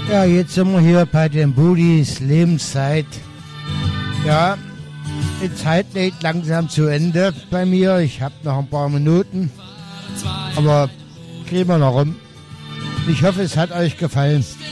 Ja, jetzt sind wir hier bei den Budis Lebenszeit. Ja, die Zeit geht langsam zu Ende bei mir. Ich habe noch ein paar Minuten, aber kriegen wir noch rum. Ich hoffe, es hat euch gefallen.